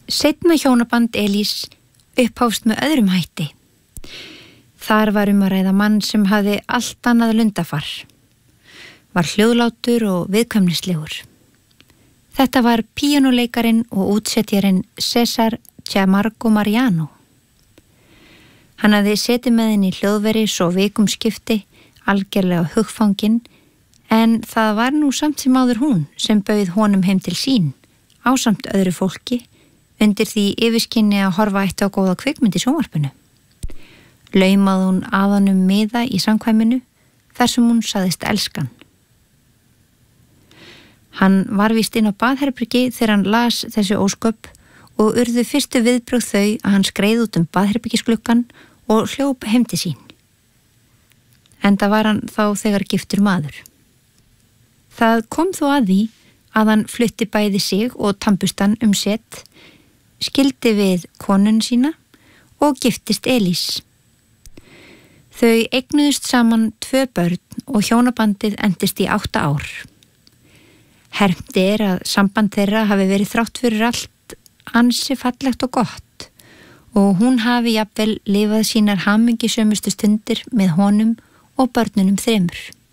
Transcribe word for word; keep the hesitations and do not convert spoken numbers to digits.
Seinna hjónaband Elís upphófst með öðrum hætti. Þar var um að ræða mann sem hafði allt annað lundafar. Var hljóðlátur og viðkvæmnislegur. Þetta var píanóleikarin og útsetjarinn César Camargo Mariano. Hann hafði setið með henni í hljóðveri svo vikum skipti, algerlega hugfangin, en það var nú samt sem áður hún sem bauð honum heim til sín, ásamt öðru fólki, undir því yfirskinni að horfa eitt á góða kvikmynd í sjónvarpinu. Laumað hún að honum miða í samkvæminu, þar sem hún sagðist elskan. Hann var víst inn á baðherbergi þegar hann las þessi ósköp og urðu fyrstu viðbrögð þau að hann skreið út um baðherbergisgluggan og hljóp heim til sín. Enda var hann þá þegar giftur maður. Það kom þó að því að hann flutti bæði sig og tannburstan um sett, skildi við konun sína og giftist Elís. Þau eignuðust saman tvö börn og hjónabandið endist í átta ár. Hermdi er að samband þeirra hafi verið þrátt fyrir allt ansi fallegt og gott og hún hafi jafnvel lifað sínar hamingjusömustu stundir með honum og börnunum þremur.